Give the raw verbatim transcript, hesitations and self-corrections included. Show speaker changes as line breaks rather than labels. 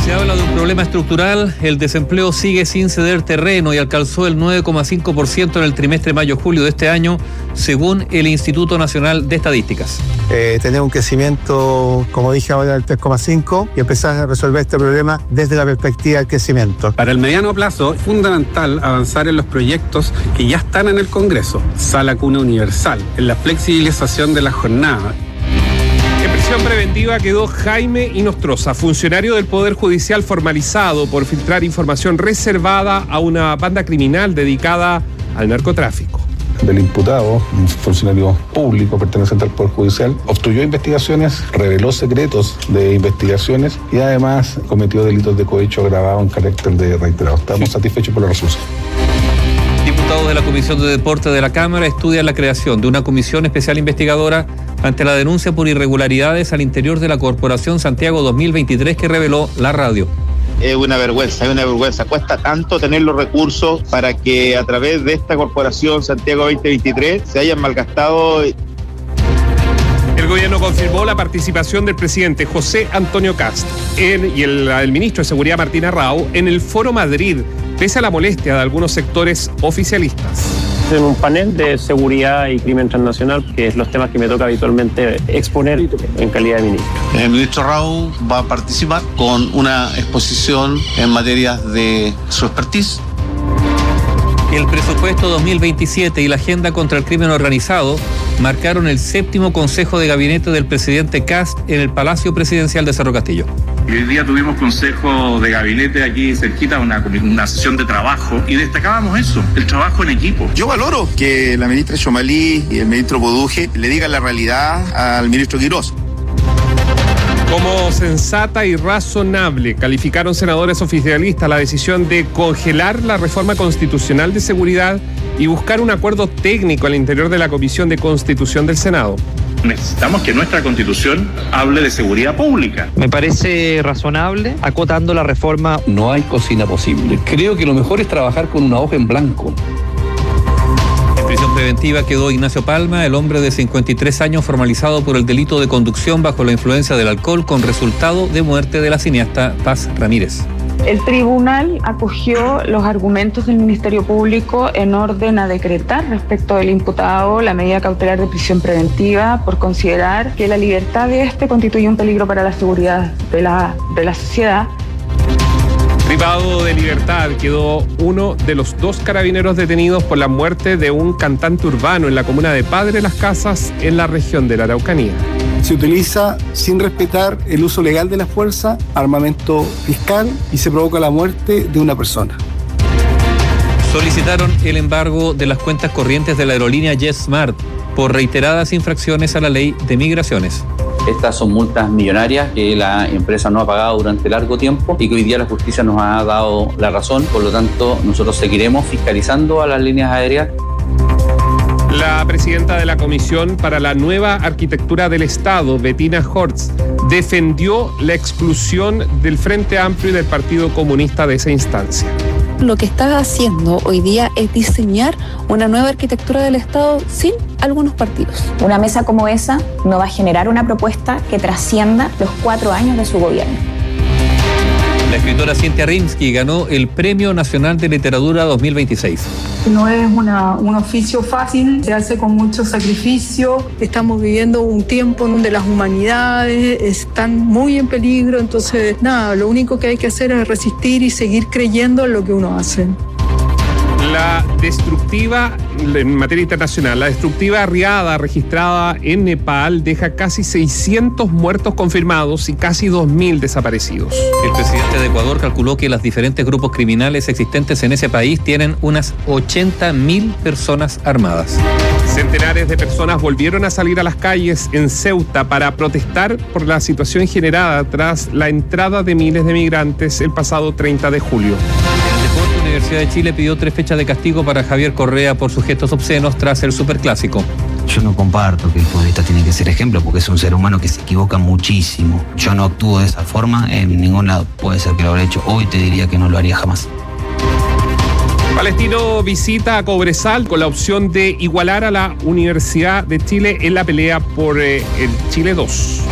Se habla de un problema estructural. El desempleo sigue sin ceder terreno y alcanzó el nueve coma cinco por ciento en el trimestre mayo-julio de este año, según el Instituto Nacional de Estadísticas.
Eh, tener un crecimiento, como dije ahora, del tres coma cinco y empezar a resolver este problema desde la perspectiva del crecimiento.
Para el mediano plazo es fundamental avanzar en los proyectos que ya están en el Congreso. Sala Cuna Universal, en la flexibilización de la jornada.
En prisión preventiva quedó Jaime Inostroza, funcionario del Poder Judicial formalizado por filtrar información reservada a una banda criminal dedicada al narcotráfico.
Del imputado, un funcionario público perteneciente al Poder Judicial, obstruyó investigaciones, reveló secretos de investigaciones y además cometió delitos de cohecho agravado en carácter de reiterado. Estamos satisfechos por la resolución.
Diputados de la Comisión de Deporte de la Cámara estudian la creación de una comisión especial investigadora ante la denuncia por irregularidades al interior de la Corporación Santiago dos mil veintitrés que reveló la radio.
Es una vergüenza, es una vergüenza. Cuesta tanto tener los recursos para que a través de esta Corporación Santiago veinte veintitrés se hayan malgastado.
El gobierno confirmó la participación del presidente José Antonio Kast en, y el, el ministro de Seguridad Martín Arrau en el Foro Madrid, pese a la molestia de algunos sectores oficialistas.
En un panel de seguridad y crimen transnacional, que es los temas que me toca habitualmente exponer en calidad de ministro.
El ministro Arrau va a participar con una exposición en materias de su expertise.
El presupuesto dos mil veintisiete y la agenda contra el crimen organizado marcaron el séptimo consejo de gabinete del presidente Kast en el Palacio Presidencial de Cerro Castillo.
Hoy día tuvimos consejo de gabinete aquí cerquita, una, una sesión de trabajo, y destacábamos eso, el trabajo en equipo.
Yo valoro que la ministra Xomalí y el ministro Boduje le digan la realidad al ministro Quirós.
Como sensata y razonable, calificaron senadores oficialistas la decisión de congelar la reforma constitucional de seguridad y buscar un acuerdo técnico al interior de la Comisión de Constitución del Senado.
Necesitamos que nuestra Constitución hable de seguridad pública.
Me parece razonable, acotando la reforma.
No hay cocina posible. Creo que lo mejor es trabajar con una hoja en blanco.
En prisión preventiva quedó Ignacio Palma, el hombre de cincuenta y tres años formalizado por el delito de conducción bajo la influencia del alcohol con resultado de muerte de la cineasta Paz Ramírez.
El tribunal acogió los argumentos del Ministerio Público en orden a decretar respecto del imputado la medida cautelar de prisión preventiva por considerar que la libertad de este constituye un peligro para la seguridad de la, de la sociedad.
Privado de libertad quedó uno de los dos carabineros detenidos por la muerte de un cantante urbano en la comuna de Padre Las Casas, en la región de la Araucanía.
Se utiliza sin respetar el uso legal de la fuerza, armamento fiscal y se provoca la muerte de una persona.
Solicitaron el embargo de las cuentas corrientes de la aerolínea JetSmart por reiteradas infracciones a la ley de migraciones.
Estas son multas millonarias que la empresa no ha pagado durante largo tiempo y que hoy día la justicia nos ha dado la razón. Por lo tanto, nosotros seguiremos fiscalizando a las líneas aéreas.
La presidenta de la Comisión para la Nueva Arquitectura del Estado, Bettina Hortz, defendió la exclusión del Frente Amplio y del Partido Comunista de esa instancia.
Lo que está haciendo hoy día es diseñar una nueva arquitectura del Estado sin algunos partidos.
Una mesa como esa no va a generar una propuesta que trascienda los cuatro años de su gobierno.
La escritora Cintia Rimsky ganó el Premio Nacional de Literatura dos mil veintiséis.
No es una, un oficio fácil, se hace con mucho sacrificio. Estamos viviendo un tiempo en donde las humanidades están muy en peligro, entonces nada, lo único que hay que hacer es resistir y seguir creyendo en lo que uno hace.
La destructiva, en materia internacional, la destructiva riada registrada en Nepal deja casi seiscientos muertos confirmados y casi dos mil desaparecidos.
El presidente de Ecuador calculó que los diferentes grupos criminales existentes en ese país tienen unas ochenta mil personas armadas.
Centenares de personas volvieron a salir a las calles en Ceuta para protestar por la situación generada tras la entrada de miles de migrantes el pasado treinta de julio.
La Universidad de Chile pidió tres fechas de castigo para Javier Correa por sus gestos obscenos tras el superclásico.
Yo no comparto que el futbolista tiene que ser ejemplo porque es un ser humano que se equivoca muchísimo. Yo no actúo de esa forma en ningún lado. Puede ser que lo habré hecho hoy, te diría que no lo haría jamás.
Palestino visita a Cobresal con la opción de igualar a la Universidad de Chile en la pelea por eh, el Chile dos.